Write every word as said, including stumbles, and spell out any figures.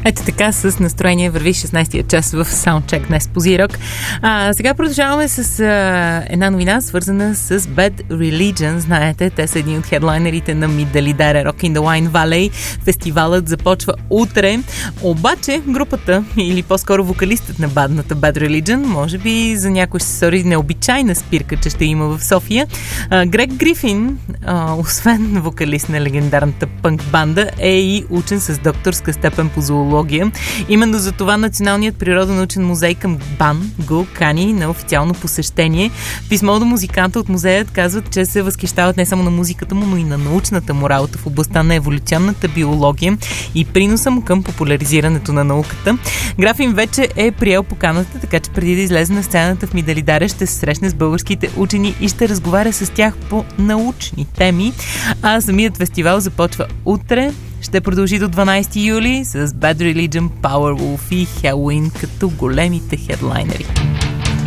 Ето така, с настроение върви шестнайсетия час в Soundcheck днес по Зирок. А, сега продължаваме с а, една новина, свързана с Bad Religion. Знаете, те са един от хедлайнерите на Мидалидара Rock in the Wine Valley. Фестивалът започва утре. Обаче групата, или по-скоро вокалистът на бандата Bad Religion, може би за някой ще се стори необичайна спирка, че ще има в София. А, Грег Грифин, а, освен вокалист на легендарната пънк банда, е и учен с докторска степен по зоология. Именно за това Националният природонаучен музей към БАН го кани на официално посещение. В писмо до музиканта от музеят казват, че се възхищават не само на музиката му, но и на научната му работа в областта на еволюционната биология и приноса му към популяризирането на науката. Графин вече е приел поканата, така че преди да излезе на сцената в Мидалидара ще се срещне с българските учени и ще разговаря с тях по научни теми. А самият фестивал започва утре. Ще продължи до дванайсети юли с Bad Religion, Powerwolf и Helloween като големите хедлайнери.